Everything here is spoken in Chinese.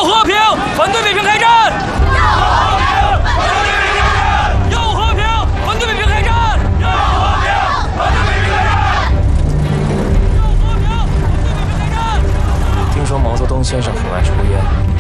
要和平，反对北平开战！要和平，反对北平开战！要和平，反对北平开战！要和平，反对北平开战！要和平，反对北平开战！ 听说毛泽东先生很爱抽烟。